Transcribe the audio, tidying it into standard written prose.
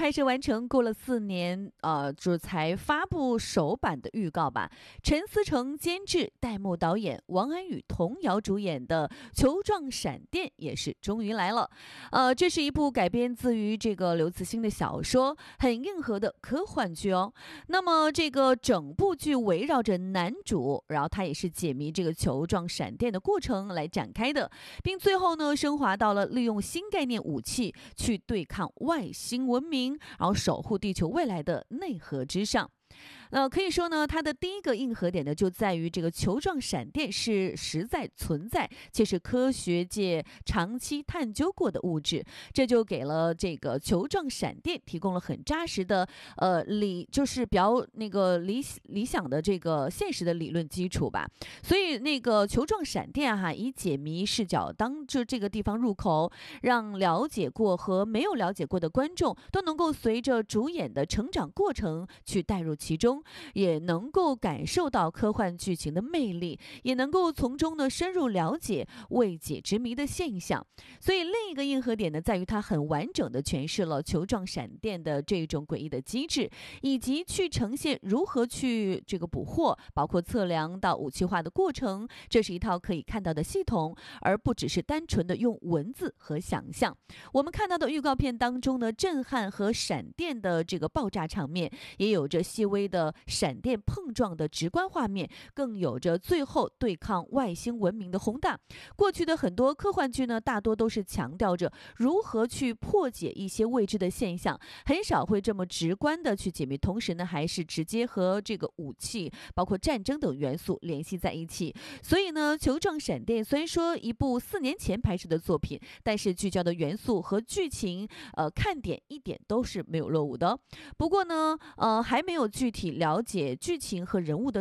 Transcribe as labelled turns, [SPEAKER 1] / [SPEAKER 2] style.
[SPEAKER 1] 拍摄完成，过了4年，就才发布首版的预告吧。陈思诚监制，戴幕导演，王安宇、童瑶主演的《球状闪电》也是终于来了。这是一部改编自于这个刘慈欣的小说，很硬核的科幻剧哦。那么这个整部剧围绕着男主，然后他也是解谜这个球状闪电的过程来展开的，并最后呢升华到了利用新概念武器去对抗外星文明，然后守护地球未来的内核之上。可以说呢，它的第一个硬核点呢，就在于这个球状闪电是实在存在，且是科学界长期探究过的物质，这就给了这个球状闪电提供了很扎实的就是比较那个理想的这个现实的理论基础吧。所以那个球状闪电以解谜视角当就这个地方入口，让了解过和没有了解过的观众都能够随着主演的成长过程去带入其中，也能够感受到科幻剧情的魅力，也能够从中呢深入了解未解之谜的现象。所以另一个硬核点呢，在于它很完整的诠释了球状闪电的这种诡异的机制，以及去呈现如何去这个捕获，包括测量到武器化的过程。这是一套可以看到的系统，而不只是单纯的用文字和想象。我们看到的预告片当中呢，震撼和闪电的这个爆炸场面，也有着细微的闪电碰撞的直观画面，更有着最后对抗外星文明的宏大。过去的很多科幻剧呢，大多都是强调着如何去破解一些未知的现象，很少会这么直观的去解密，同时呢，还是直接和这个武器，包括战争等元素联系在一起。所以呢，球状闪电虽然说一部4年前拍摄的作品，但是聚焦的元素和剧情，看点一点都是没有落伍的。不过呢，还没有具体了解剧情和人物的